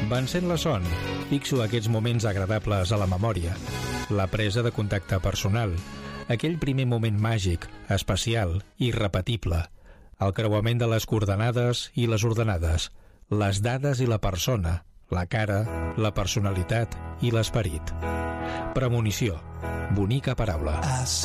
Vencent la son, fixo aquests moments agradables a la memòria. La presa de contacte personal, aquell primer moment màgic, especial, irrepetible. El creuament de les coordenades i les ordenades, les dades i la persona, la cara, la personalitat i l'esperit. Premonició, bonica paraula.